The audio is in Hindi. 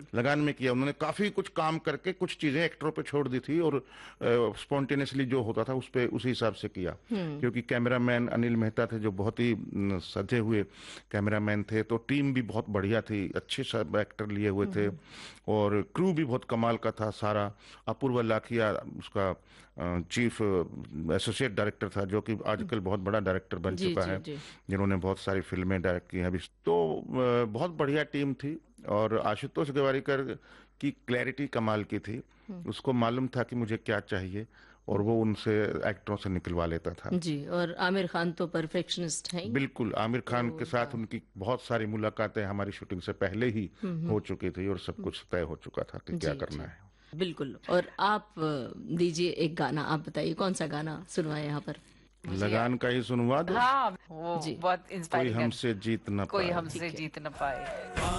लगान में किया उन्होंने। काफी कुछ काम करके कुछ चीजें एक्टरों पे छोड़ दी थी और स्पॉन्टेनियसली जो होता था उस पे उसी हिसाब से किया। क्योंकि कैमरामैन अनिल मेहता थे जो बहुत ही सजे हुए कैमरामैन थे, तो टीम भी बहुत बढ़िया थी, अच्छे सब एक्टर लिए हुए थे और क्रू भी बहुत कमाल का था सारा। अपूर्व लाखिया उसका चीफ एसोसिएट डायरेक्टर था, जो कि आजकल बहुत बड़ा डायरेक्टर बन जी चुका जी है, जी। जिन्होंने बहुत सारी फिल्में डायरेक्ट की हैं अभी। तो बहुत बढ़िया टीम थी। और आशुतोष गोवारिकर की क्लैरिटी कमाल की थी। उसको मालूम था कि मुझे क्या चाहिए और वो उनसे एक्टरों से निकलवा लेता था। जी, और आमिर खान तो परफेक्शनिस्ट हैं ही। बिल्कुल, आमिर खान के तो साथ हाँ। उनकी बहुत सारी मुलाकातें हमारी शूटिंग से पहले ही हो चुकी थी और सब कुछ तय हो चुका था कि क्या जी करना जी, है। बिल्कुल। और आप दीजिए एक गाना, आप बताइए कौन सा गाना सुनवाए यहाँ पर। मुझे लगान का ही सुनवा दो। हाँ, वो जी, बहुत कोई इंस्पायरिंग है। हमसे जीत न कोई पाए। हमसे ठीक है। जीत न पाए।